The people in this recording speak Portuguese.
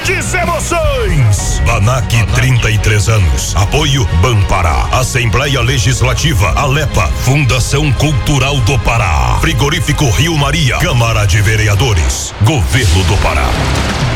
Emoções. Banac, 33 anos. Apoio Banpará. Assembleia Legislativa, Alepa, Fundação Cultural do Pará. Frigorífico Rio Maria, Câmara de Vereadores, Governo do Pará.